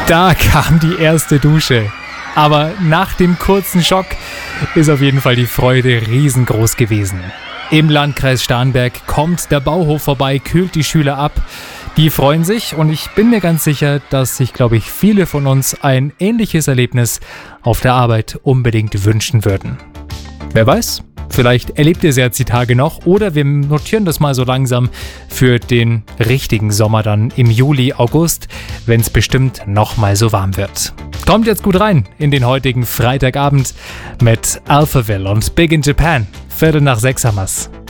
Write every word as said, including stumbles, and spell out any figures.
Da kam die erste Dusche. Aber nach dem kurzen Schock ist auf jeden Fall die Freude riesengroß gewesen. Im Landkreis Starnberg kommt der Bauhof vorbei, kühlt die Schüler ab. Die freuen sich und ich bin mir ganz sicher, dass sich, glaube ich, viele von uns ein ähnliches Erlebnis auf der Arbeit unbedingt wünschen würden. Wer weiß, vielleicht erlebt ihr es jetzt die Tage noch oder wir notieren das mal so langsam für den richtigen Sommer dann im Juli, August, wenn es bestimmt noch mal so warm wird. Kommt jetzt gut rein in den heutigen Freitagabend mit Alphaville und Big in Japan. Viertel nach sechs haben wir's.